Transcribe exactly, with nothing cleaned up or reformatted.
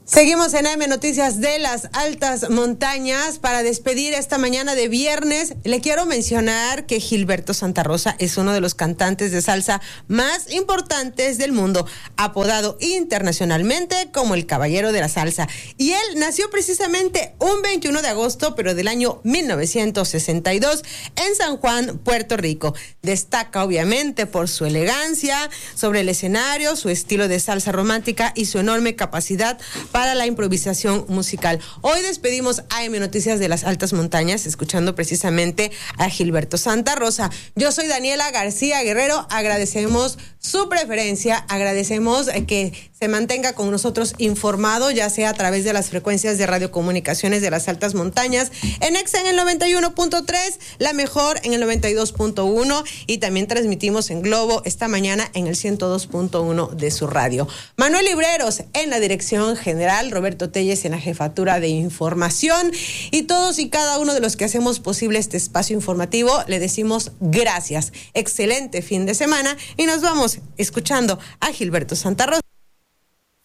Seguimos en A M Noticias de las Altas Montañas. Para despedir esta mañana de viernes, le quiero mencionar que Gilberto Santa Rosa es uno de los cantantes de salsa más importantes del mundo, apodado internacionalmente como el Caballero de la Salsa. Y él nació precisamente un veintiuno de agosto, pero del año mil novecientos sesenta y dos, en San Juan, Puerto Rico. Destaca obviamente por su elegancia sobre el escenario, su estilo de salsa romántica y su enorme capacidad para para la improvisación musical. Hoy despedimos A M Noticias de las Altas Montañas, escuchando precisamente a Gilberto Santa Rosa. Yo soy Daniela García Guerrero, agradecemos su preferencia, agradecemos que se mantenga con nosotros informado, ya sea a través de las frecuencias de radiocomunicaciones de las Altas Montañas, en Exa en el noventa y uno punto tres, La Mejor en el noventa y dos punto uno, y también transmitimos en Globo esta mañana en el ciento dos punto uno de su radio. Manuel Libreros en la dirección general, Roberto Telles en la jefatura de información, y todos y cada uno de los que hacemos posible este espacio informativo, le decimos gracias. Excelente fin de semana y nos vamos escuchando a Gilberto Santa Rosa.